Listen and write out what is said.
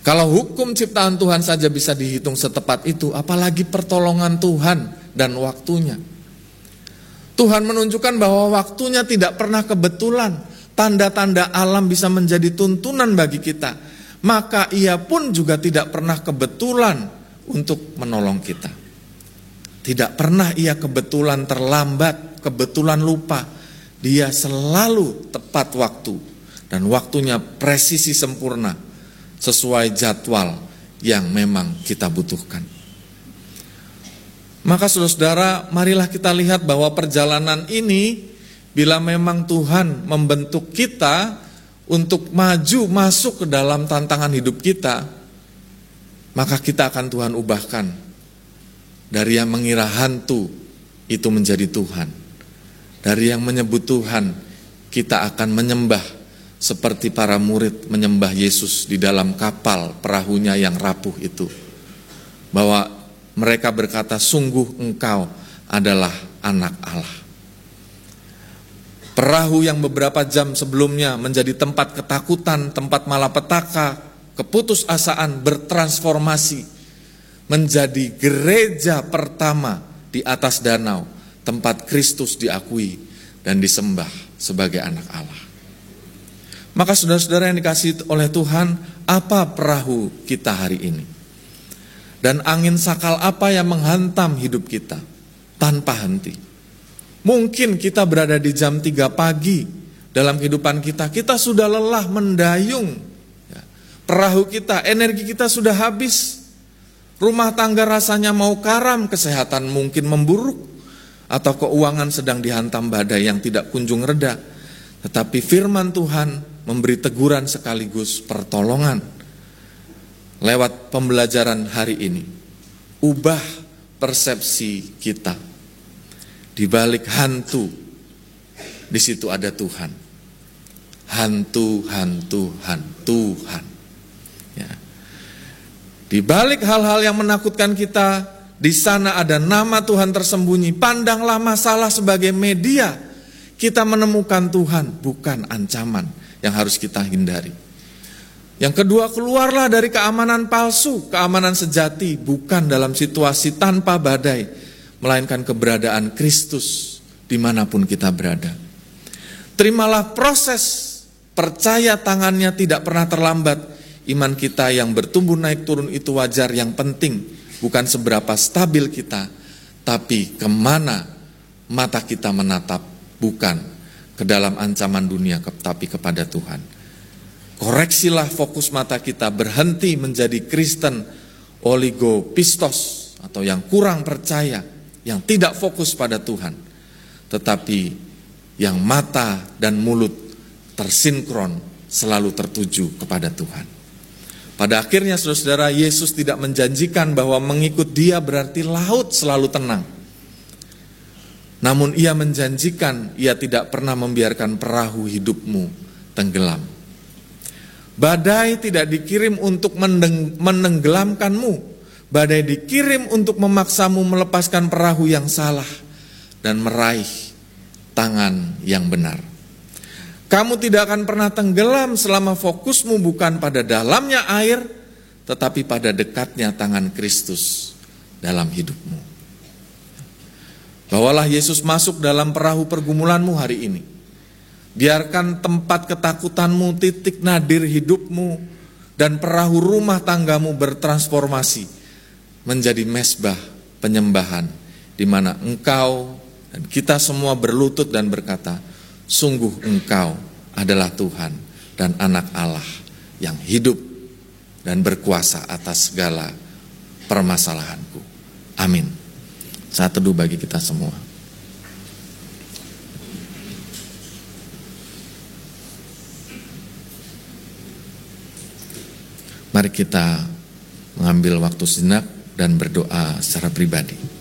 Kalau hukum ciptaan Tuhan saja bisa dihitung setepat itu, apalagi pertolongan Tuhan dan waktunya. Tuhan menunjukkan bahwa waktunya tidak pernah kebetulan. Tanda-tanda alam bisa menjadi tuntunan bagi kita. Maka ia pun juga tidak pernah kebetulan untuk menolong kita. Tidak pernah ia kebetulan terlambat, kebetulan lupa. Dia selalu tepat waktu. Dan waktunya presisi sempurna. Sesuai jadwal yang memang kita butuhkan. Maka saudara-saudara, marilah kita lihat bahwa perjalanan ini, bila memang Tuhan membentuk kita untuk maju masuk ke dalam tantangan hidup kita, maka kita akan Tuhan ubahkan. Dari yang mengira hantu, itu menjadi Tuhan. Dari yang menyebut Tuhan, kita akan menyembah seperti para murid menyembah Yesus di dalam kapal perahunya yang rapuh itu. Bahwa mereka berkata, sungguh engkau adalah anak Allah. Perahu yang beberapa jam sebelumnya menjadi tempat ketakutan, tempat malapetaka, keputusasaan bertransformasi menjadi gereja pertama di atas danau, tempat Kristus diakui dan disembah sebagai anak Allah. Maka saudara-saudara yang dikasihi oleh Tuhan, apa perahu kita hari ini? Dan angin sakal apa yang menghantam hidup kita tanpa henti? Mungkin kita berada di jam 3 pagi dalam kehidupan kita. Kita sudah lelah mendayung. Perahu kita, energi kita sudah habis. Rumah tangga rasanya mau karam, kesehatan mungkin memburuk. Atau keuangan sedang dihantam badai yang tidak kunjung reda. Tetapi firman Tuhan memberi teguran sekaligus pertolongan lewat pembelajaran hari ini. Ubah persepsi kita. Di balik hantu, di situ ada Tuhan. Hantu. Ya. Di balik hal-hal yang menakutkan kita, di sana ada nama Tuhan tersembunyi. Pandanglah masalah sebagai media. Kita menemukan Tuhan, bukan ancaman yang harus kita hindari. Yang kedua, keluarlah dari keamanan palsu, keamanan sejati, bukan dalam situasi tanpa badai, melainkan keberadaan Kristus dimanapun kita berada. Terimalah proses, percaya tangannya tidak pernah terlambat. Iman kita yang bertumbuh naik turun itu wajar, yang penting bukan seberapa stabil kita, tapi kemana mata kita menatap, bukan ke dalam ancaman dunia, tapi kepada Tuhan. Koreksilah fokus mata kita, berhenti menjadi Kristen oligopistos atau yang kurang percaya, yang tidak fokus pada Tuhan, tetapi yang mata dan mulut tersinkron selalu tertuju kepada Tuhan. Pada akhirnya saudara-saudara, Yesus tidak menjanjikan bahwa mengikut Dia berarti laut selalu tenang. Namun Ia menjanjikan Ia tidak pernah membiarkan perahu hidupmu tenggelam. Badai tidak dikirim untuk menenggelamkanmu. Badai dikirim untuk memaksamu melepaskan perahu yang salah dan meraih tangan yang benar. Kamu tidak akan pernah tenggelam selama fokusmu bukan pada dalamnya air, tetapi pada dekatnya tangan Kristus dalam hidupmu. Bawalah Yesus masuk dalam perahu pergumulanmu hari ini. Biarkan tempat ketakutanmu, titik nadir hidupmu, dan perahu rumah tanggamu bertransformasi menjadi mezbah penyembahan, di mana engkau dan kita semua berlutut dan berkata, sungguh engkau adalah Tuhan dan anak Allah yang hidup dan berkuasa atas segala permasalahanku. Amin. Saat teduh bagi kita semua. Mari kita mengambil waktu sejenak dan berdoa secara pribadi.